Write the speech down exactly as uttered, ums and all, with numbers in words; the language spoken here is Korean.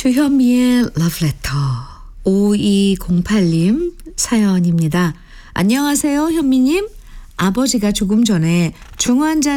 주현미의 러브레터 오이공팔 님 사연입니다. 안녕하세요, 현미님. 아버지가 조금 전에 중환자